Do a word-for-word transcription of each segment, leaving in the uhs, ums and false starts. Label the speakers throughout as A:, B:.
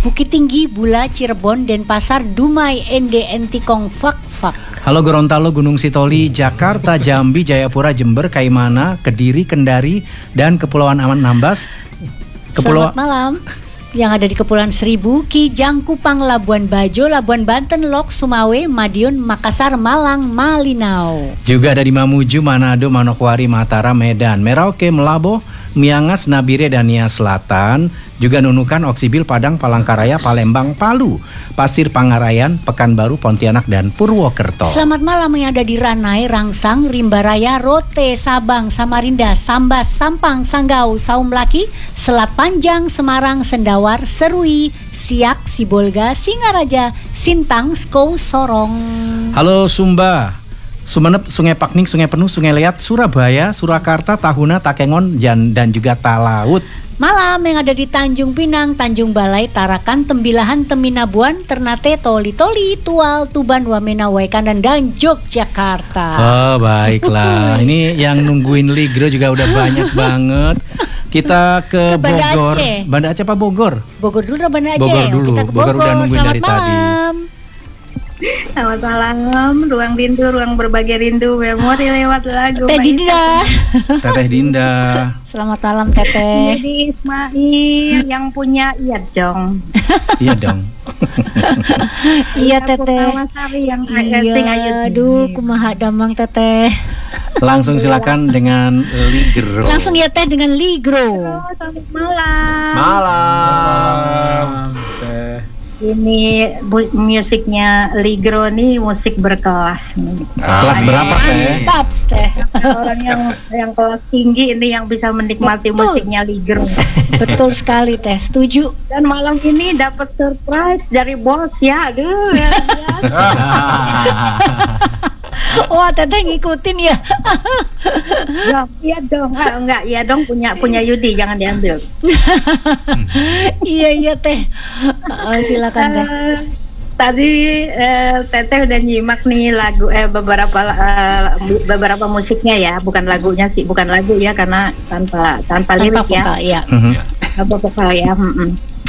A: Bukit Tinggi, Bula, Cirebon, Denpasar, Dumai, Ende, Entikong, Fak, Fak.
B: Halo Gorontalo, Gunung Sitoli, Jakarta, Jambi, Jayapura, Jember, Kaimana, Kediri, Kendari, dan Kepulauan Anambas.
A: Kepulau... Selamat malam. Yang ada di Kepulauan Seribu, Kijang, Kupang, Labuan Bajo, Labuan Banten, Lok, Sumawe, Madiun, Makassar, Malang, Malinau.
B: Juga ada di Mamuju, Manado, Manokwari, Mataram, Medan, Merauke, Melabo, Miangas, Nabire, dan Nia Selatan. Juga Nunukan, Oksibil, Padang, Palangkaraya, Palembang, Palu, Pasir Pangarayan, Pekanbaru, Pontianak, dan Purwokerto.
A: Selamat malam yang ada di Ranai, Rangsang, Rimbaraya, Rote, Sabang, Samarinda, Sambas, Sampang, Sanggau, Saumlaki, Selat Panjang, Semarang, Sendawar, Serui, Siak, Sibolga, Singaraja, Sintang, Skou, Sorong.
B: Halo Sumba, Sumenep, Sungai Pakning, Sungai Penuh, Sungai Liat, Surabaya, Surakarta, Tahuna, Takengon, dan, dan juga Talaut.
A: Malam yang ada di Tanjung Pinang, Tanjung Balai, Tarakan, Tembilahan, Teminabuan, Ternate, Toli Toli, Tual, Tuban, Wamena, Waikanan, dan Yogyakarta.
B: Oh baiklah, ini yang nungguin Ligro juga udah banyak banget. Kita ke, ke Banda Bogor. Aceh. Banda Aceh apa Bogor?
A: Bogor dulu atau Banda Aceh?
B: Bogor dulu.
A: Kita ke Bogor.
B: Bogor udah nungguin
A: Selamat
B: dari
A: malam.
B: tadi.
C: Selamat malam, ruang rindu, ruang berbagi rindu, memori lewat lagu.
A: Teh Dinda.
B: Teteh Dinda.
A: Selamat malam Teteh.
C: Jadi Ismail yang punya iya dong.
B: Iya dong.
A: Iya Teteh.
C: Yang
A: iya, aduh kumaha damang Teteh.
B: Langsung silakan dengan Ligro.
A: Langsung ya Teh dengan Ligro.
C: Halo, selamat malam.
B: Malam. Teh.
C: Ini bu- musiknya Ligro nih musik berkelas nih.
B: Ah, kelas berapa Teh?
A: Mantap Teh.
C: Orang yang yang kelas tinggi ini yang bisa menikmati
A: Betul.
C: musiknya Ligro.
A: Betul sekali Teh, setuju.
C: Dan malam ini dapat surprise dari bos ya, aduh. Ya, ya.
A: Wah Teteh ngikutin ya.
C: Ya, iya dong, ah, enggak, iya dong punya punya Yudi, jangan diambil.
A: Iya iya Teh. Oh, silakan Teh.
C: Uh, tadi uh, Teteh udah nyimak nih lagu eh beberapa uh, beberapa musiknya ya, bukan lagunya sih, bukan lagu ya karena tanpa tanpa,
A: Tanpa
C: lirik
A: vokal,
C: ya.
A: ya.
B: Mhm.
C: Tanpa vokal ya. Mm-mm.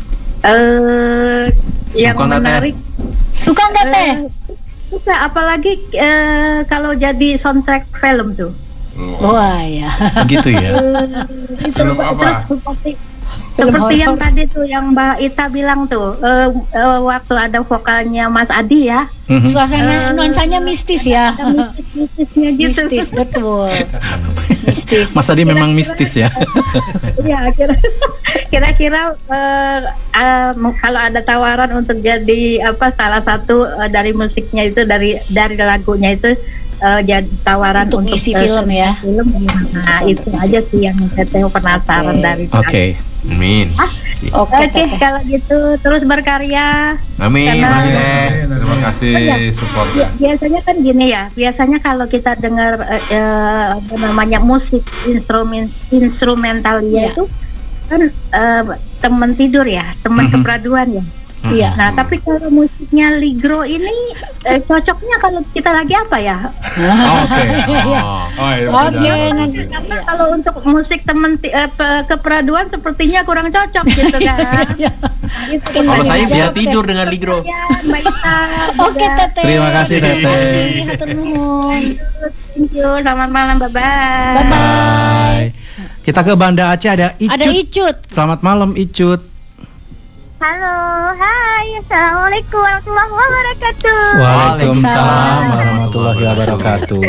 C: Uh, yang
D: Suka nggak, Teh?
C: menarik
A: Suka nggak Teh?
C: uh, suka apalagi uh, kalau jadi soundtrack film tuh.
A: Wah ya.
B: Begitu ya.
C: Uh, itu,
D: Film apa?
C: Terus seperti
A: Film
C: seperti yang
A: horor.
C: tadi tuh yang Mbak Ita bilang tuh uh, uh, waktu ada vokalnya Mas Adi ya.
B: Mhm.
A: Suasana nuansanya mistis ya.
C: Ada mistis-mistisnya gitu.
A: Mistis betul. Mistis.
B: Mas Adi memang mistis ya.
C: Iya, kira, kira-kira uh, uh, kalau ada tawaran untuk jadi apa salah satu uh, dari musiknya itu dari dari lagunya itu uh, jadi tawaran
A: Untuk
C: untuk,
A: ngisi
C: uh,
A: film ya.
C: Film, nah
A: Untuk
C: itu
A: ngisi.
C: aja sih yang Teteh penasaran
A: Oke.
C: dari.
B: Oke.
D: Amin.
A: Oke
C: Oke,
A: Teteh.
C: kalau gitu terus berkarya.
D: Amin.
C: Karena-
D: Mas Teh. Terima kasih
C: Iya.
D: supportnya.
C: Biasanya kan gini ya, biasanya kalau kita dengar eh, eh, apa namanya musik instrumen instrumental
A: Iya.
C: itu kan eh, teman tidur ya, teman
B: Mhm.
C: kepraduan ya.
A: Iya.
C: Nah, tapi kalau musiknya Ligro ini eh, cocoknya kalau kita lagi apa ya?
D: Oh, Oke. Oh. Oh, iya,
A: Oke,
D: benar.
A: nanti.
C: Karena kalau untuk musik teman ti- eh, pe- kepraduan sepertinya kurang cocok gitu kan. Nah, itu
A: Oke,
D: Kalau saya
A: Jawab,
D: bisa
A: Teh.
D: tidur dengan Ligro.
C: Ya, Mbak Ita
A: Oke
C: juga.
A: Teteh.
B: Terima kasih, Teteh.
A: Terima kasih, hatur nuhun.
C: Thank you, selamat malam, bye bye.
A: Bye bye.
B: Bye. Kita ke Banda Aceh ada Icut.
A: Ada Icut.
B: Selamat malam Icut.
C: Halo, hai, assalamualaikum warahmatullahi wabarakatuh.
B: Waalaikumsalam warahmatullahi wabarakatuh.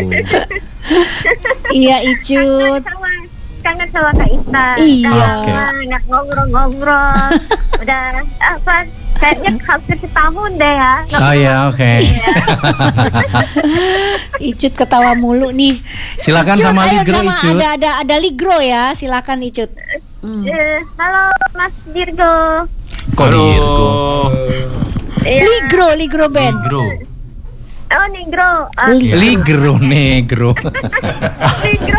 A: Iya Icut.
C: Sama, kangen sama Kak Ita.
A: Iya.
C: Udah
B: Oke.
C: lama nggak ngobrol-ngobrol. Udah apa? Kayaknya hampir setahun deh ya. Nggak
B: Oh ya, oke.
A: Icut ketawa mulu nih.
B: Silakan
A: Icut,
B: sama
A: ayo
B: Ligro
A: sama
B: Icut.
A: ada ada ada Ligro ya. Silakan Icut. Hmm.
C: Eh, halo Mas Dirgo.
B: Kok Dirgo?
C: Iya.
A: Ligro, Ligro Band.
D: Ligro.
C: Oh, Negro. Ah,
A: Li-
B: Ligro negro.
C: Negro.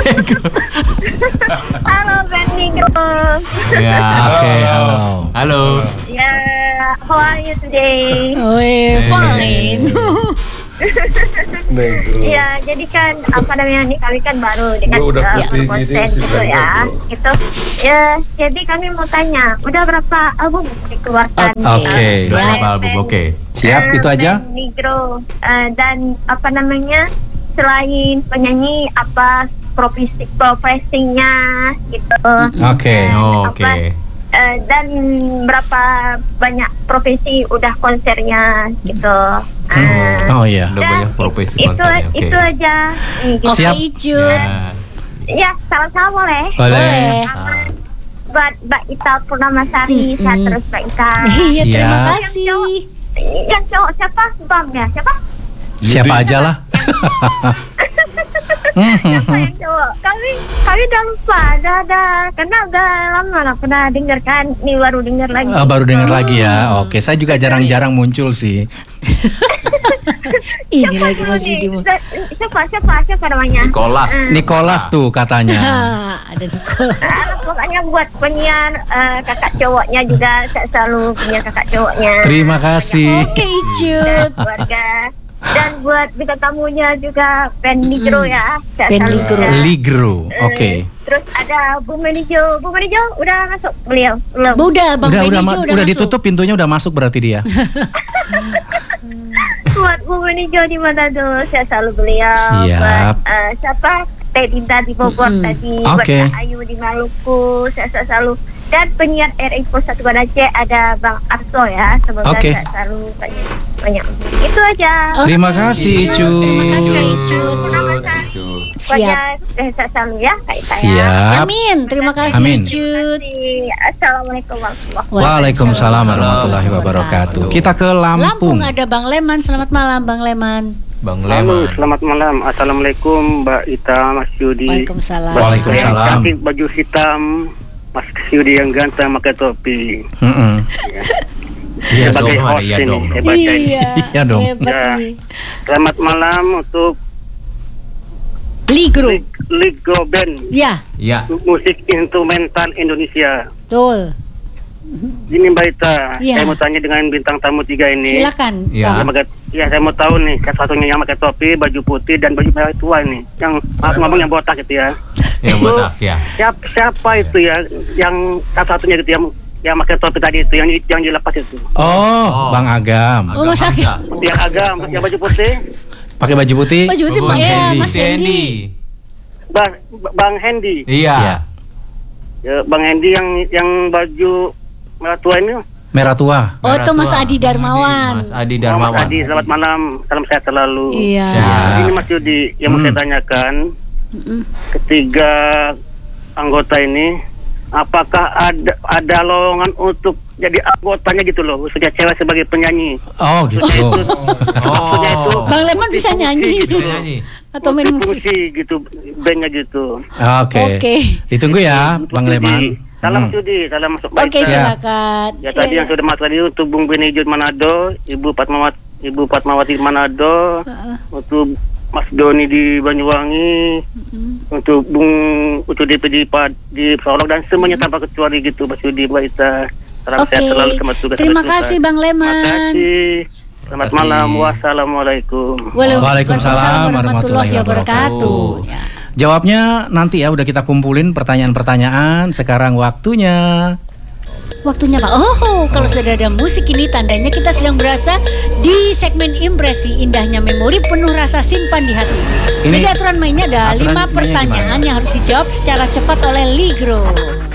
C: Halo, Ben Negro.
D: Ya.
B: Oke, halo.
D: Halo.
C: Ya, how are you today?
A: Oh, eh, fine.
E: Negro.
F: Iya, jadi kan apa namanya nih kami kan baru dengan
E: Gua udah
F: uh,
E: putih
F: konten
E: gini, si
F: gitu
E: Ben
F: ya,
E: negro.
F: gitu. Ya, jadi kami mau tanya, udah berapa album dikeluarkan?
B: Oke. Oke.
F: uh,
D: Berapa
F: oleh
D: album?
F: band,
D: Oke.
B: Siap,
F: uh,
B: itu aja.
F: band Negro. Uh, dan apa namanya, selain penyanyi apa profesi profesinya gitu.
B: Oke.
D: Oh,
F: Apa,
D: Oke.
F: uh, dan berapa banyak profesi udah konsernya gitu. Uh,
B: Oh iya.
D: Udah banyak profesi
F: itu
D: konsernya. Oke.
F: itu aja. Nih, gitu.
A: Oke
B: Siap.
A: Icut.
D: Ya.
F: Ya, salam-salam boleh.
B: Boleh.
D: Ah.
F: Buat Mbak Ita Purnamasari, saya
A: Mm-mm.
F: terus Mbak Ita.
A: Iya, terima
B: Siap.
A: kasih.
F: Yang cowok siapa? Bang ya? Siapa?
B: Siapa aja lah.
F: Siapa yang cowok? Kami kami udah lupa, udah ada karena udah lama nggak pernah dengar kan. Ini baru dengar lagi.
B: Ah, baru dengar lagi ya. Oke, saya juga jarang-jarang muncul sih.
A: Ini
F: Siapa
A: lagi
F: dulu
A: Mas
F: nih?
A: Yudi mah.
F: Siapa siapa siapa namanya?
D: Nicholas.
B: Nicholas tuh katanya.
A: Ah, ada Nicholas.
F: Ah, pokoknya buat penyiar eh, kakak cowoknya juga saya selalu punya kakak cowoknya.
B: Terima kasih.
A: Oke
F: Dan
A: Icut.
F: keluarga dan buat bintang tamunya juga band Negro ya. Saya
A: Band
F: selalu
A: Negro.
F: ada.
B: Ligro.
F: Eh,
B: Oke.
F: Terus ada Bu Menijo. Bu Menijo udah masuk beliau belum?
A: Udah Bang
B: Udah udah
A: Benijo
B: ma-
A: udah,
B: udah
A: masuk.
B: ditutup pintunya, udah masuk berarti dia.
F: Buat Bu Menijo di Manado saya selalu beliau.
B: Siap.
F: Buat eh, siapa? Teh Dinda di Bogor
A: Mm-mm.
F: tadi.
B: Oke.
F: Buat Kak Ayu di Maluku saya saya selalu. Dan penyiar R Info satu Aceh ada Bang Arso ya. Semoga
B: Oke.
F: saya selalu banyak banyak. Itu aja.
A: Oke,
B: Terima kasih,
A: Icut.
B: Icut.
A: Terima kasih Icut.
D: Icut.
F: Pokoknya
A: Siap.
F: eh, saya selalu ya Kak Ita ya.
B: Siap.
A: Amin. Terima kasih
B: Amin.
A: Icut.
F: Assalamualaikum warahmatullahi
B: Waalaikumsalam warahmatullahi wabarakatuh. Kita ke
A: Lampung
B: Lampung.
A: ada Bang Leman. Selamat malam Bang Leman.
D: Bang
G: Halo,
D: Leman.
G: selamat malam. Assalamualaikum Mbak Ita, Mas Yudi.
A: Waalaikumsalam.
G: Mbak
B: Waalaikumsalam.
G: Ita yang cantik, baju hitam, Mas Yudi yang ganteng pakai topi.
B: Mm-mm. Iya,
G: Sebagai
D: dong,
G: host
D: iya
G: ini,
D: dong.
G: hebatnya ini.
A: Iya.
B: Iya dong.
A: Hebat
G: Ya.
A: nih.
G: Selamat malam untuk
A: Ligro.
G: Lig- Ligo Band
A: Ya,
D: Ya.
G: musik instrumental Indonesia.
A: betul.
G: Ini Mbak Ita,
A: Iya.
G: saya mau tanya dengan bintang tamu tiga ini.
A: Silakan.
D: Ya.
G: Yang pakai- Ya, saya mau tahu nih, salah satunya yang pakai topi, baju putih dan baju merah tua nih. Yang maaf ngomong yang botak gitu ya.
D: Ya botak ya.
G: Siapa, siapa itu ya yang salah satunya gitu yang yang pakai topi tadi itu yang yang dilepas itu?
B: Oh,
D: Oh.
B: Bang Agam.
A: Oh, Mas Agam.
D: Agam.
G: Yang agam, yang baju putih,
B: Pakai baju putih.
A: Baju putih,
D: Oh,
A: Bang
D: Bang
A: ya,
D: Hendy.
A: Mas
D: Si
A: Hendy.
G: Bang, Bang Hendy.
D: Iya.
B: Iya.
G: Ya, Bang Hendy yang yang baju merah tua ini.
B: Merah tua.
A: Oh, itu Mas
D: Tua.
A: Adi Darmawan.
D: Mas Adi
G: Mas
D: Darmawan.
G: Adi, selamat malam, salam sehat selalu.
A: Iya.
D: Siap.
G: Ini Mas Yudi yang mau
B: Hmm.
G: saya tanyakan,
A: Mm-mm.
G: ketiga anggota ini, apakah ada ada lowongan untuk jadi anggotanya gitu loh, khususnya cewek sebagai penyanyi?
B: Oh, gitu.
G: Maksudnya itu
D: Oh.
A: Bang Leman bisa nyanyi.
D: Bisa nyanyi.
A: Atau main musik.
G: fungsi gitu, bandnya gitu.
B: Oke.
A: Oke.
B: Ditunggu ya, Bang
G: Yudi.
B: Leman.
G: Salam
B: Hmm.
G: Yudi, salam masuk
A: Oke,
G: Baita.
A: silakan.
G: Ya tadi
A: Iya.
G: yang sudah masuk tadi untuk Bung Benijud Manado, Ibu Fatmawati, Ibu Fatmawati Manado,
A: Heeh.
G: untuk Mas Doni di Banyuwangi,
A: Mm-mm.
G: untuk Bung Ucu D P di Pad- di Solok dan semuanya tanpa kecuali gitu, Mas Yudi, Mbak Ita. Salam
A: Oke.
G: sehat selalu, selamat tugas.
A: Terima
G: selamat
A: kasih
G: tugas.
A: Bang
G: Terima
A: Leman.
G: kasih. Selamat
D: Terima kasih.
G: malam. Wassalamualaikum.
B: Waalaikumsalam warahmatullahi wabarakatuh.
A: Ya.
B: Jawabnya nanti ya, udah kita kumpulin pertanyaan-pertanyaan. Sekarang waktunya.
A: Waktunya Pak. Oh, kalau sudah ada musik ini tandanya kita sedang berasa di segmen impresi indahnya memori penuh rasa simpan di hati.
B: Ini-
A: Jadi aturan mainnya ada
B: aturan
A: lima
B: mainnya
A: pertanyaan
B: gimana?
A: yang harus dijawab secara cepat oleh Ligro.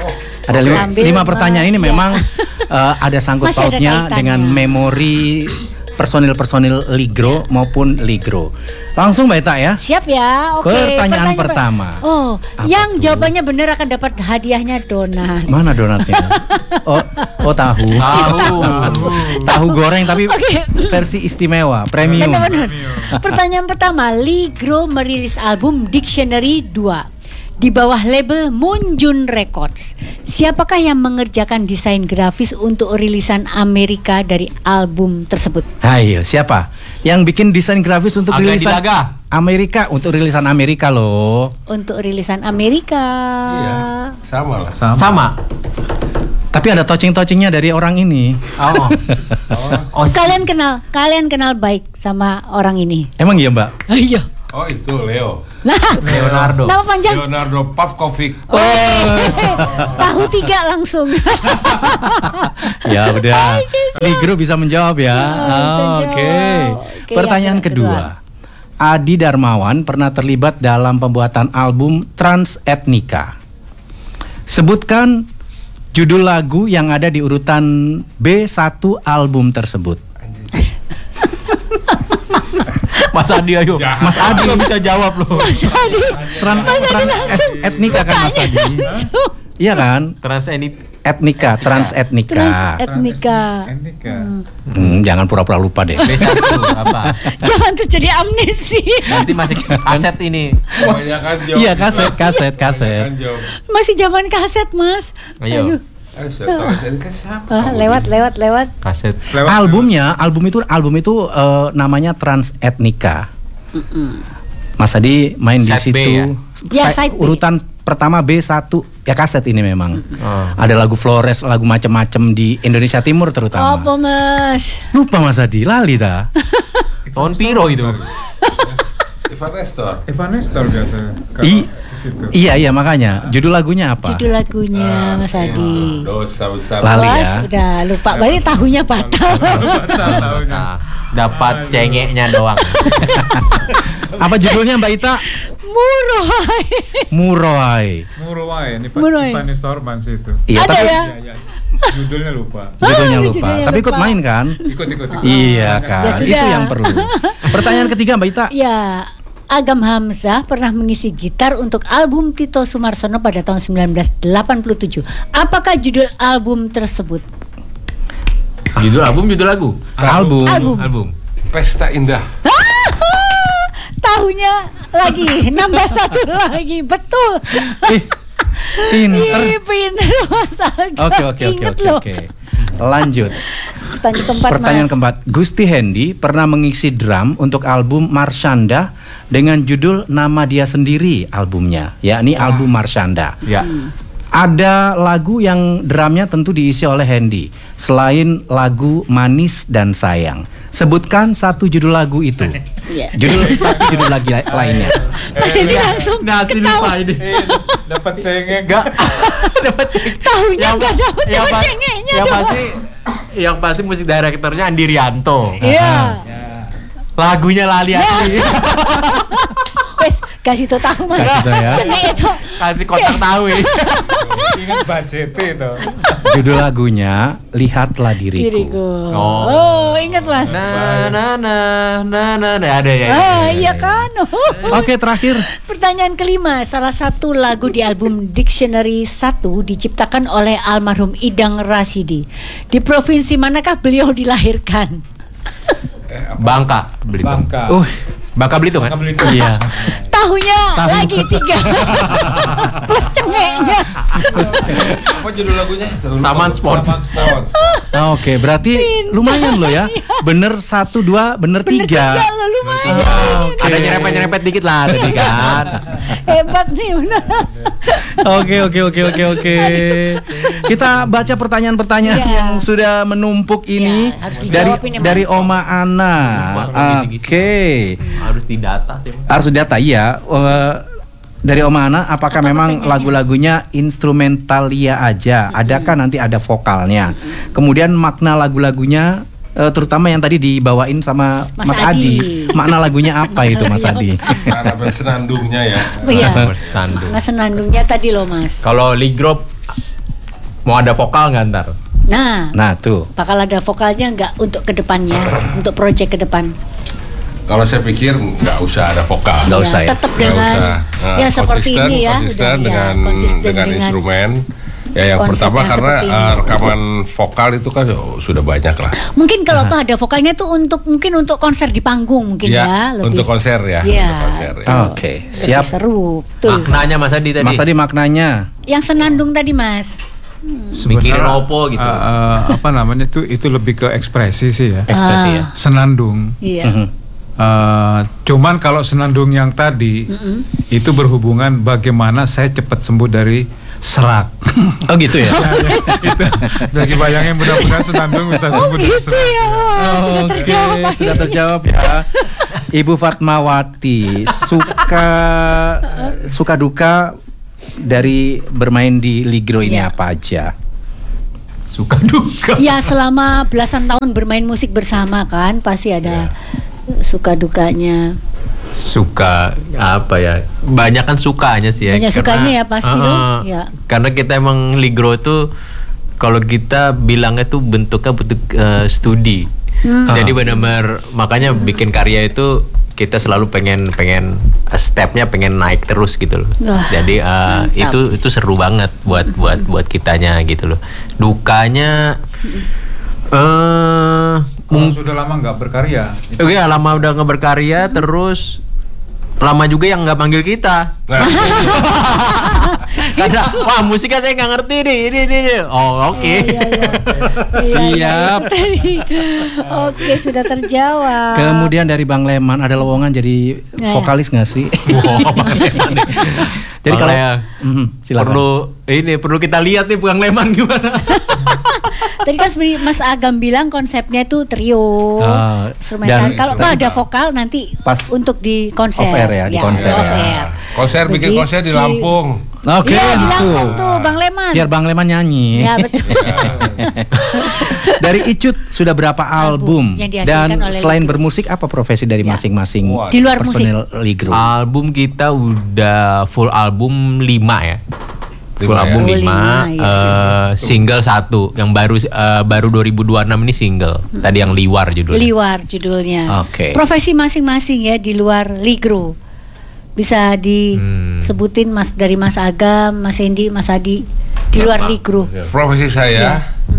B: Ada lima,
A: Sambil
B: lima
A: me-
B: pertanyaan ini
A: ya.
B: memang eh, ada sangkut
A: Masih ada
B: pautnya
A: kaitannya.
B: dengan memori personil-personil Ligro maupun Ligro. Langsung Mbak Ita ya.
A: Siap ya? Oke.
B: Pertanyaan
A: per-
B: pertama.
A: Oh,
B: Apa
A: yang
B: tuh?
A: jawabannya benar akan dapat hadiahnya donat.
B: Mana donatnya? Oh, oh tahu.
D: Tahu.
B: Tahu goreng tapi
A: Oke.
B: versi istimewa, premium.
A: Benar-benar. Pertanyaan pertama, Ligro merilis album Dictionary dua di bawah label Moonjun Records. Siapakah yang mengerjakan desain grafis untuk rilisan Amerika dari album tersebut?
B: Ayo, siapa? Yang bikin desain grafis untuk
D: Aga
B: rilisan
D: Dilaga.
B: Amerika, untuk rilisan Amerika loh.
A: Untuk rilisan Amerika.
E: Iya, sama lah.
D: Sama.
B: Tapi ada touching-touchingnya dari orang ini.
D: Oh.
A: Oh, kalian kenal, kalian kenal baik sama orang ini.
B: Emang iya, Mbak?
A: Iya.
E: Oh itu Leo.
A: Nah,
D: Leonardo.
A: nama panjang.
E: Leonardo Pavkovic.
A: Tahu tiga langsung.
B: Ya udah. Nih grup bisa menjawab ya.
A: Oh, bisa
B: Oh, Oke.
A: jawab. Oke,
B: Pertanyaan
A: yang kedua.
B: kedua. Adi Darmawan pernah terlibat dalam pembuatan album Transetnika. Sebutkan judul lagu yang ada di urutan B satu album tersebut.
D: Mas Adi ayo.
B: Mas Adi
D: Lo bisa jawab loh.
A: Mas Adi.
B: Tran, tran et- etnika kan Mas Adi? Iya kan?
D: Trans ini
B: Etnika, transetnika.
A: Transetnika.
B: Hmm, jangan pura-pura lupa deh.
D: B satu apa?
A: Jangan tuh jadi amnesi.
D: Nanti masih aset ini.
E: Kebanyakan jauh.
B: Iya, kaset, kaset, kaset.
E: Kebanyakan jauh.
A: Masih zaman kaset, Mas.
D: Ayo.
E: Eh, saya tahu jadi kan siapa?
A: Ah, lewat, lewat, lewat.
D: Kaset.
B: Albumnya, album itu album itu eh, namanya Transetnika. Mas Adi main di
D: Side B
B: situ.
D: ya?
A: Ya,
B: Sa-
A: side B.
B: urutan pertama B satu ya kaset ini memang.
D: Oh.
B: Ada lagu Flores, lagu macem-macem di Indonesia Timur terutama.
A: Apa, Mas?
B: Lupa Mas Adi, lali dah.
D: Tahun piro itu?
E: Ivan Nestor.
H: Ivan Nestor biasanya. Kalau
B: I-
H: di situ.
B: Iya iya makanya. Judul lagunya apa?
A: Judul lagunya, Mas Adi.
E: Dosa besar.
B: Lali
A: Mas,
B: ya.
A: udah lupa. Berarti tahunya batal.
D: Nah, dapat cengeknya doang.
B: Apa judulnya Mbak Ita?
A: Murah.
B: Muroai.
H: Muruai, ini
A: Muruai.
H: Ivan Nestor Bans itu.
B: Iya,
A: Ada
B: tapi
A: ya?
H: Ya, ya. Judulnya lupa.
B: judulnya
A: Ah,
B: lupa.
A: judulnya
B: Tapi ikut
A: lupa.
B: main kan?
H: Ikut ikut. ikut.
B: Iya kan.
A: Ya sudah.
B: Itu yang perlu. Pertanyaan ketiga Mbak Ita.
A: Ya, Agam Hamzah pernah mengisi gitar untuk album Tito Sumarsono pada tahun sembilan belas delapan puluh tujuh. Apakah judul album tersebut?
D: Judul album, judul lagu.
B: Album.
A: Album.
D: Album.
E: Pesta Indah.
A: Tahunya lagi, nambah satu lagi, betul.
B: Ih, pinter.
A: Ih, pinter Mas Agam.
B: Oke oke oke
A: Ingat
B: oke
A: loh.
B: oke. Lanjut.
A: Pertanyaan keempat,
B: Pertanyaan
A: Mas.
B: keempat. Gusti Hendi pernah mengisi drum untuk album Marshanda dengan judul nama dia sendiri albumnya, yakni album Marshanda.
D: Ya.
B: Ada lagu yang drumnya tentu diisi oleh Hendi selain lagu Manis dan Sayang. Sebutkan satu judul lagu itu.
A: Iya.
B: Judul satu judul lagi la- lainnya.
A: Mas Hendi langsung
D: Nasi
A: ketawa.
D: lupa ini.
H: Eh, dapat cengeng.
D: Enggak. Dapat
A: Tahunya
D: Yang-
A: nggak dapat,
D: yang
A: cuma
D: pas-
A: cengeknya
D: Yang
A: doang.
D: pasti yang pasti musik direkturnya Andi Rianto.
A: Iya.
D: Lagunya lali asli.
A: Wes, kasih tau tahu Mas.
B: Kasih tau ya.
A: Cengek itu.
D: Kasih kotak tahu ini.
H: Ingat budget itu.
B: Judul lagunya Lihatlah Diriku.
A: Diriku.
D: Oh.
A: Oh, ingat Mas.
D: Nah, nah, nah, nah, nah, nah, ada ya.
A: Ah, iya kan.
B: Oke, terakhir.
A: Pertanyaan kelima, salah satu lagu di album Dictionary satu diciptakan oleh almarhum Idang Rasidi. Di provinsi manakah beliau dilahirkan?
D: Bangka, Belitung.
H: Bangka.
B: Uh,
D: Bangka Belitung kan?
H: Bangka Belitung.
B: iya.
A: Tahunya
B: Tahu.
A: lagi tiga. Plus cengeknya.
E: Apa judul lagunya?
D: Saman Sport.
E: Saman Sport.
B: Oke, berarti lumayan loh ya. Bener satu dua, bener,
A: Bener
B: tiga.
A: tiga loh, lumayan.
B: Oke.
D: Ada nyerempet-nyerempet dikit lah tadi kan.
A: Hebat nih bener.
B: Oke oke oke oke oke. Kita baca pertanyaan-pertanyaan
A: Iya.
B: yang sudah menumpuk ini
A: Ya, harus
B: dari
A: dijawab ini, Mas.
B: dari Oma Ana.
D: Lupa kalau
B: Oke.
D: ngisi-ngisi. Harus didata sih.
B: Harus data iya. Eh, dari Oma Ana, apakah
A: Apa
B: memang
A: pertanyaannya?
B: lagu-lagunya instrumentalia aja? Adakah nanti ada vokalnya? Kemudian makna lagu-lagunya, eh, terutama yang tadi dibawain sama
A: Mas
B: Mas,
A: Adi.
B: Adi. Makna lagunya apa itu Mas
A: Iya,
B: Adi?
E: Karena bersenandungnya ya.
A: Iya.
D: Bersenandung.
A: Nggak senandungnya tadi loh Mas.
D: Kalau lead group mau ada vokal nggak ntar?
A: Nah,
B: Nah tuh.
A: bakal ada vokalnya nggak untuk kedepannya, untuk project ke depan?
E: Kalau saya pikir nggak usah ada vokal.
B: Nggak
A: Ya,
B: usah ya?
A: tetap
E: Nggak
A: dengan
E: usah. Nah,
A: ya seperti
E: konsisten,
A: ini ya,
E: konsisten
A: udah, ya,
E: dengan
A: konsisten
E: dengan,
A: dengan
E: instrumen. Ya yang
A: konsepnya
E: pertama karena
A: seperti ini.
E: eh, rekaman vokal itu kan oh, sudah banyak lah.
A: Mungkin kalau tuh ada vokalnya tuh untuk mungkin untuk konser di panggung mungkin
E: Iya,
A: ya, lebih
E: untuk konser ya.
A: Iya.
E: Untuk konser, ya.
B: Oke,
A: lebih
B: siap.
A: seru. Betul.
D: Maknanya Mas Adi tadi.
B: Mas Adi maknanya.
A: Yang senandung tadi Mas.
D: Mikirin opo gitu.
H: Uh, uh, apa namanya tuh itu lebih ke ekspresi sih ya.
B: Ekspresi ya.
H: Senandung.
A: Iya.
B: Mhm.
H: Uh, cuman kalau senandung yang tadi
A: Mm-mm.
H: itu berhubungan bagaimana saya cepat sembuh dari serak.
B: Oh gitu ya.
H: Itu lagi bayangin mudah-mudahan senandung bisa sembuh dari
A: Gitu
H: serak.
A: ya, wah, sudah
B: Oke,
A: terjawab.
B: sudah terjawab ya. Ibu Fatmawati, suka suka duka dari bermain di Ligro ini
A: Iya.
B: apa aja?
D: Suka duka.
A: Ya selama belasan tahun bermain musik bersama kan pasti ada suka dukanya.
D: Suka apa ya? Banyak kan sukanya sih ya.
A: Banyak sukanya ya pasti
D: uh,
A: dong. Ya.
D: Karena kita emang Ligro tuh kalau kita bilangnya tuh bentuknya bentuk uh, studi.
A: Hmm.
D: Jadi benar-benar makanya bikin karya itu kita selalu pengen pengen uh, stepnya pengen naik terus gitu loh.
A: Wah,
D: Jadi uh,
A: mantap.
D: itu itu seru banget buat buat buat kitanya gitu loh. Dukanya eh
H: Kalau sudah lama nggak berkarya,
D: Oke, lama udah nggak berkarya, terus lama juga yang nggak manggil kita. Karena wah musiknya saya nggak ngerti nih, ini ini. ini. Oh oke.
A: Iya, iya.
B: Siap.
A: Iya, iya, itu tadi. Oke, sudah terjawab.
B: Kemudian dari Bang Leman ada lowongan jadi
A: Nggak ya?
B: vokalis nggak sih?
D: Wah, Bang Leman nih.
B: Jadi
D: Bang
B: kalau
D: Lea,
B: Mhm, silakan.
D: perlu ini perlu kita lihat nih Bang Leman gimana.
A: Tadi kan sebenarnya Mas Agam bilang konsepnya itu trio,
B: Ah,
A: instrumental.
B: dan-
A: Kalau tuh ada vokal nanti
B: Pas
A: untuk di konser.
B: off air ya, di konser
A: off
B: ya.
A: air.
E: Konser bikin
A: Begitu.
E: konser di Lampung.
B: Oke,
A: Iya, di
B: gitu.
A: Lampung tuh Bang Leman.
B: Biar Bang Leman nyanyi.
A: Ya betul.
B: Dari Icut sudah berapa album?
A: yang dihasilkan
B: Dan
A: oleh
B: selain
A: Ligro.
B: bermusik apa profesi dari
A: Ya.
B: masing-masing
E: Wah,
A: di luar musik.
B: personil Ligro?
D: Album kita udah full album lima ya. Full
E: Lima ya?
D: album
A: Oh,
D: lima,
A: lima, iya,
D: eh, single satu. Yang baru eh, baru dua ribu dua puluh enam ini single. Tadi yang Liwar judulnya.
A: Liwar judulnya.
B: Oke.
A: Profesi masing-masing ya di luar Ligro. Bisa disebutin Mas dari Mas Agam, Mas Hendy, Mas Adi di luar Ligro.
E: Profesi
A: Ya.
E: saya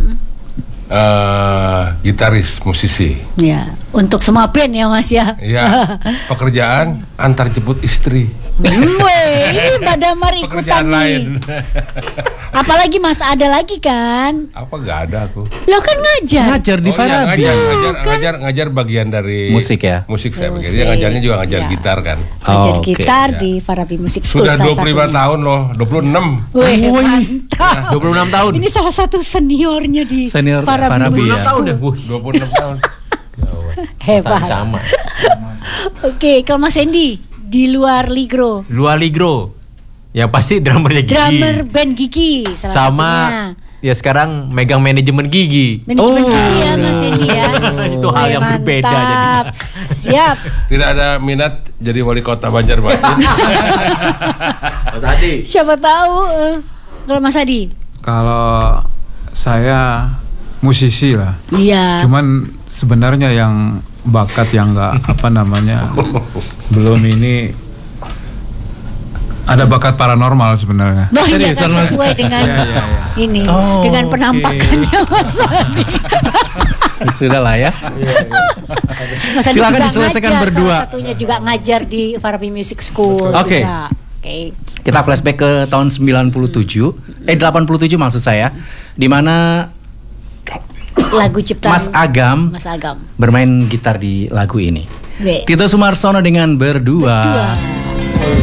E: eh, gitaris, musisi.
A: Ya, untuk semua band ya Mas ya.
E: Ya, pekerjaan antar jemput istri.
A: Hmm, weh, ini Mbak Damar ikutan
E: Pekerjaan
A: nih.
E: lain.
A: Apalagi Mas ada lagi kan?
E: Apa nggak ada aku?
A: Lo kan ngajar.
B: Ngajar di
E: Oh iya,
B: Farabi.
E: ngajar, ngajar, ngajar, ngajar bagian dari
B: Musik ya?
E: Musik saya
A: Musik.
E: bagian. Dia ngajarnya juga ngajar
A: Ya.
E: gitar kan.
A: Ngajar
B: Oh, oke.
A: gitar
E: Ya.
A: di Farabi Music School
E: Sudah
A: salah
E: dua puluh lima
A: satunya.
E: tahun loh, dua puluh enam.
A: Weh,
B: Wih.
A: mantap.
D: dua puluh enam tahun.
A: Ini salah satu seniornya di
B: Senior
A: Farabi,
B: Farabi
A: Music
B: ya.
A: School.
D: udah. Wuh,
E: dua puluh enam tahun.
A: Hebat.
D: sama.
A: Oke, kalau Mas Hendy di luar Ligro,
D: Luar Ligro. Ya pasti drummernya Gigi.
A: drummer band Gigi salah
D: Sama
A: satunya.
D: ya sekarang megang manajemen Gigi.
A: Manajemen
B: Oh.
A: Gigi ya Mas Hendy ya.
D: Itu hal
A: Weh,
D: yang berbeda
A: mantap. Siap.
E: Tidak ada minat jadi wali kota Banjarmasin.
D: Mas Adi.
A: Siapa tahu eh, kalau Mas Adi.
H: kalau saya musisi lah.
A: Iya.
H: Cuman sebenarnya yang bakat yang nggak apa namanya belum ini ada bakat paranormal sebenarnya.
A: Oh iya,
B: Seriusan,
A: kan
B: Mas?
A: sesuai dengan
H: Iya, iya, iya.
A: ini,
B: Oh,
A: dengan
B: oke.
A: penampakannya Mas Adi.
B: Sudah lah ya.
A: Mas Adi
B: Silakan
A: juga
B: diselesaikan
A: ngajar,
B: berdua.
A: salah satunya juga ngajar di Farabi Music School
B: Oke.
A: juga. Oke.
B: Kita flashback ke tahun sembilan puluh tujuh, eh delapan puluh tujuh maksud saya, di mana
A: Lagu ciptaan
B: Mas Agam
A: Mas Agam.
B: bermain gitar di lagu ini.
A: Weh.
B: Tito Sumarsono dengan Berdua.
A: Berdua.